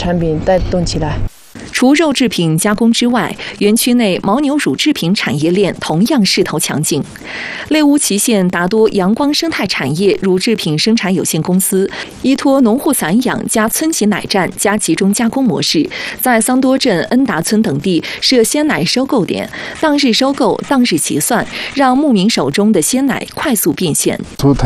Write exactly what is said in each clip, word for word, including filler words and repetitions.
产品带动起来。 除肉制品加工之外，园区内牦牛乳制品产业链同样势头强劲。猎乌祁县达多阳光生态产业乳制品生产有限公司依托农户散养加村级奶站加集中加工模式，在桑多镇、恩达村等地设鲜奶收购点，当日收购，当日结算，让牧民手中的鲜奶快速变现。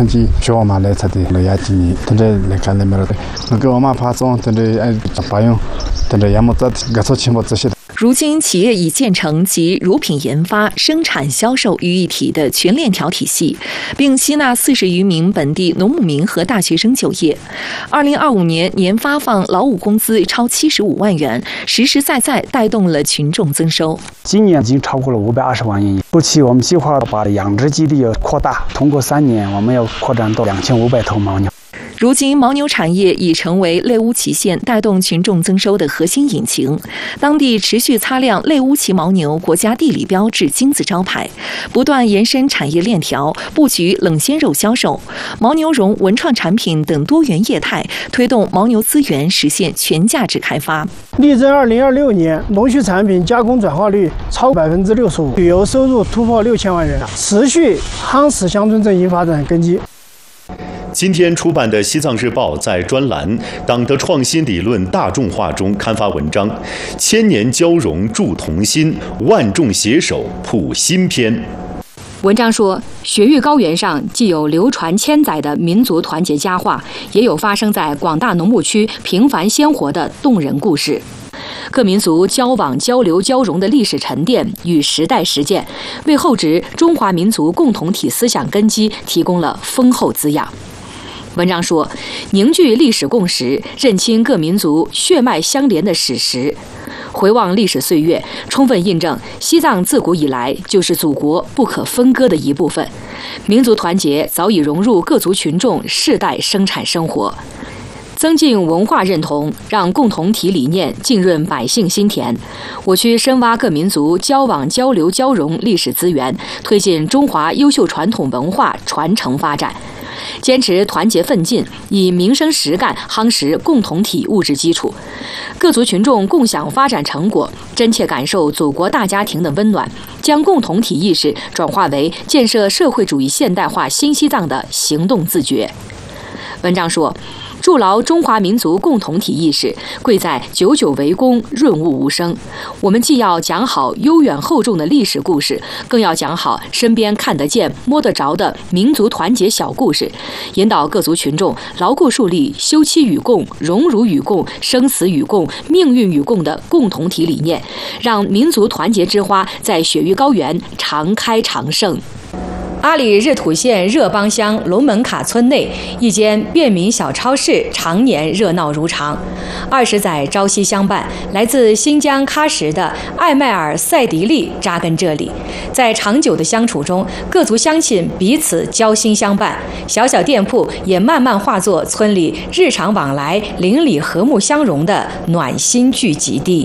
如今，企业已建成集乳品研发、生产、销售于一体的全链条体系，并吸纳四十余名本地农牧民和大学生就业。二零二五年年发放劳务工资超七十五万元，实实在在带动了群众增收。 今年已经超过了五百二十万元。后期我们计划把养殖基地要扩大，通过三年，我们要扩展到两千五百头牦牛。 如今，牦牛产业已成为猎乌祁县带动群众增收的核心引擎。当地持续擦亮猎乌祁牦牛国家地理标志金字招牌，不断延伸产业链条，布局冷鲜肉销售、牦牛绒文创产品等多元业态，推动牦牛资源实现全价值开发。 力争二零二六年农畜产品加工转化率超百分之六十五，旅游收入突破六千万元，持续夯实乡村振兴发展根基。 今天出版的《西藏日报》在专栏《党的创新理论大众化》中刊发文章《千年交融铸同心，万众携手谱新篇》。 文章说，雪域高原上既有流传千载的民族团结佳话，也有发生在广大农牧区平凡鲜活的动人故事。各民族交往、交流、交融的历史沉淀与时代实践，为厚植中华民族共同体思想根基提供了丰厚滋养。文章说，凝聚历史共识，认清各民族血脉相连的史实，回望历史岁月，充分印证西藏自古以来就是祖国不可分割的一部分，民族团结早已融入各族群众世代生产生活，增进文化认同，让共同体理念浸润百姓心田。我区深挖各民族交往、交流、交融历史资源，推进中华优秀传统文化传承发展。坚持团结奋进，以民生实干夯实共同体物质基础，各族群众共享发展成果，真切感受祖国大家庭的温暖，将共同体意识转化为建设社会主义现代化新西藏的行动自觉。文章说，筑牢中华民族共同体意识，贵在久久为功，润物无声。我们既要讲好悠远厚重的历史故事，更要讲好身边看得见、摸得着的民族团结小故事，引导各族群众牢固树立休戚与共、荣辱与共、生死与共、命运与共的共同体理念，让民族团结之花在雪域高原常开常盛。阿里日土县热邦乡龙门卡村内一间便民小超市常年热闹如常，二十载朝夕相伴。来自新疆喀什的艾迈尔·赛迪利扎根这里，在长久的相处中，各族乡亲彼此交心相伴，小小店铺也慢慢化作村里日常往来、邻里和睦相融的暖心聚集地。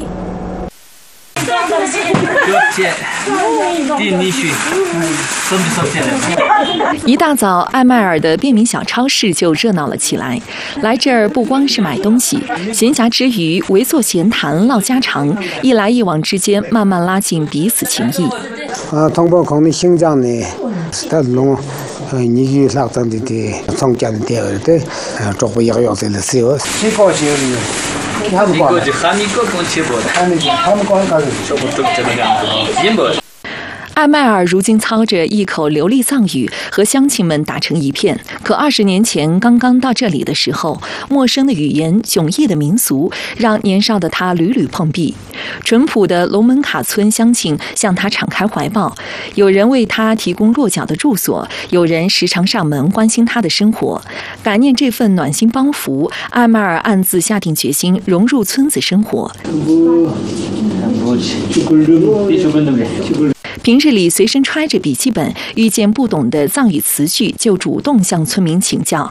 一大早，艾迈尔的便民小超市就热闹了起来。来这儿不光是买东西，闲暇之余围坐闲谈唠家常，一来一往之间，慢慢拉近彼此情谊。 啊，通过可能新疆呢，是他弄，呃，你去拉登的的，从家的店儿的，呃，做不一个样子的时候，谁高兴呢？他们高兴，他们高兴，他们他们高兴，说不出这个样子，因为。 艾迈尔如今操着一口流利藏语，和乡亲们打成一片。可二十年前刚刚到这里的时候，陌生的语言、迥异的民俗，让年少的他屡屡碰壁。淳朴的龙门卡村乡亲向他敞开怀抱，有人为他提供落脚的住所，有人时常上门关心他的生活。感念这份暖心帮扶，艾迈尔暗自下定决心融入村子生活。平日里随身揣着笔记本，遇见不懂的藏语词句就主动向村民请教。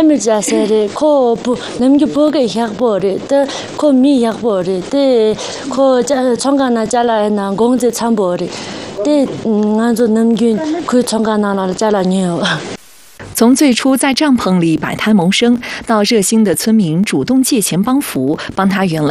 从最初在帐篷里摆摊谋生，到热心的村民主动借钱帮扶，帮他圆了